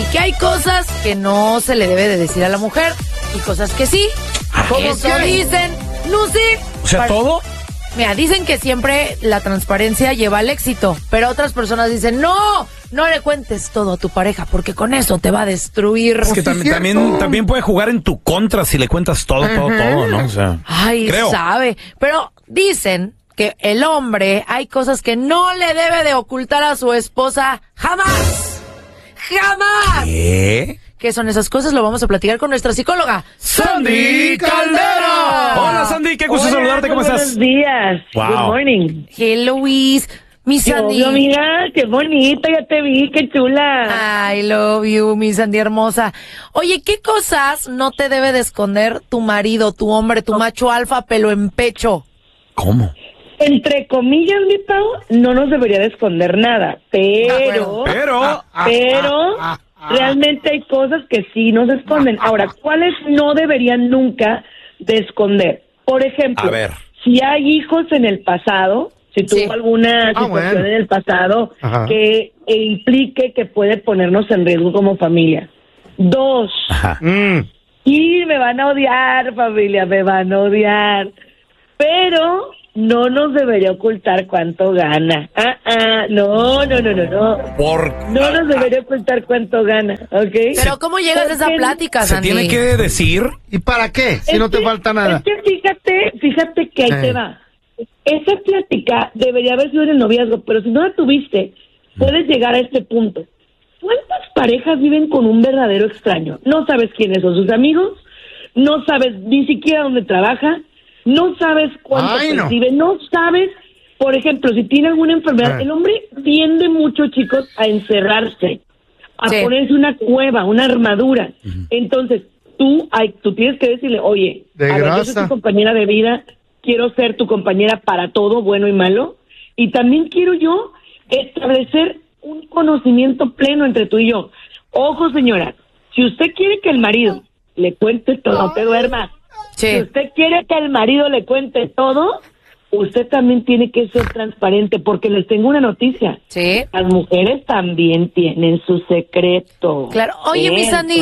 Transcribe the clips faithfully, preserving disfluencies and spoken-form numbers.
que hay cosas que no se le debe de decir a la mujer y cosas que sí. Eso qué? Dicen, no sé. O sea, Para... ¿todo? Mira, dicen que siempre la transparencia lleva al éxito, pero otras personas dicen, no, no le cuentes todo a tu pareja, porque con eso te va a destruir. Es que también, también, también puede jugar en tu contra si le cuentas todo, uh-huh. todo, todo, ¿no? O sea, ay, creo. Sabe, pero dicen que el hombre, hay cosas que no le debe de ocultar a su esposa jamás. ¡Jamás! ¿Qué? ¿Qué son esas cosas? Lo vamos a platicar con nuestra psicóloga, Sandy Caldera. Hola, Sandy, qué gusto Hola, saludarte, ¿cómo buenos estás? Buenos días. Wow. Good morning. Hello, Luis. Mi Sandy. Yo, amiga, qué bonita, ya te vi, qué chula. I love you, mi Sandy hermosa. Oye, ¿qué cosas no te debe de esconder tu marido, tu hombre, tu macho alfa, pelo en pecho? ¿Cómo? Entre comillas, mi Pau, no nos debería de esconder nada, pero... Pero... Pero... realmente hay cosas que sí nos esconden. Ahora, ¿cuáles no deberían nunca de esconder? Por ejemplo, a ver. si hay hijos en el pasado, si tuvo sí. alguna situación ah, bueno. en el pasado Ajá. que implique que puede ponernos en riesgo como familia. Dos, mm. y me van a odiar, familia, me van a odiar, pero... no nos debería ocultar cuánto gana. Ah, ah, no, no, no, no, no. Por... No nos debería ocultar cuánto gana, ¿ok? Pero ¿cómo llegas a esa plática, Sandy? Se tiene que decir. ¿Y para qué? Si es no te que, falta nada. Es que fíjate, fíjate que ahí eh. te va. Esa plática debería haber sido en el noviazgo, pero si no la tuviste, puedes llegar a este punto. ¿Cuántas parejas viven con un verdadero extraño? No sabes quiénes son sus amigos, no sabes ni siquiera dónde trabaja, no sabes cuánto Ay, percibe, no. no sabes, por ejemplo, si tiene alguna enfermedad. Ah. El hombre tiende mucho, chicos, a encerrarse, a sí. ponerse una cueva, una armadura. Uh-huh. Entonces, tú hay, tú tienes que decirle, oye, de a ver, grasa. yo soy tu compañera de vida, quiero ser tu compañera para todo, bueno y malo, y también quiero yo establecer un conocimiento pleno entre tú y yo. Ojo, señora, si usted quiere que el marido le cuente todo, no te duermas. Sí. Si usted quiere que el marido le cuente todo, usted también tiene que ser transparente, porque les tengo una noticia. Sí. Las mujeres también tienen su secreto. Claro. Oye, mi Sandy,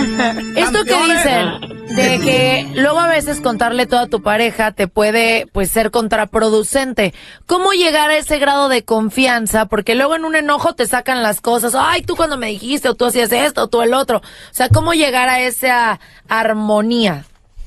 esto que dicen de que luego a veces contarle todo a tu pareja te puede, pues, ser contraproducente. ¿Cómo llegar a ese grado de confianza? Porque luego en un enojo te sacan las cosas. Ay, tú cuando me dijiste, o tú hacías esto, o tú el otro. O sea, ¿cómo llegar a esa armonía?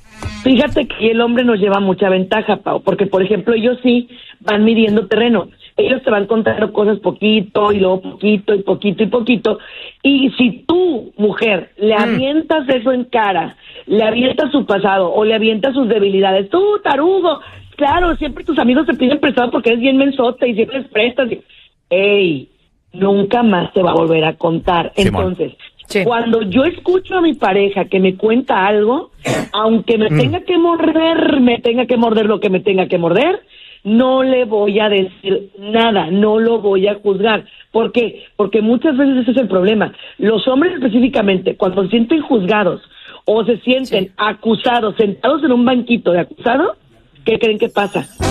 Fíjate que el hombre nos lleva mucha ventaja, Pau, porque, por ejemplo, ellos sí van midiendo terreno. Ellos te van contando cosas poquito, y luego poquito, y poquito, y poquito. Y si tú, mujer, le avientas eso en cara, le avientas su pasado, o le avientas sus debilidades, tú, tarugo, claro, siempre tus amigos te piden prestado porque eres bien mensote, y siempre les prestas. Y... ¡ey! Nunca más te va a volver a contar. Entonces... Sí. Cuando yo escucho a mi pareja que me cuenta algo, aunque me mm. tenga que morder, me tenga que morder lo que me tenga que morder, no le voy a decir nada, no lo voy a juzgar. ¿Por qué? Porque muchas veces ese es el problema. Los hombres específicamente, cuando se sienten juzgados o se sienten sí. acusados, sentados en un banquito de acusado, ¿qué creen que pasa?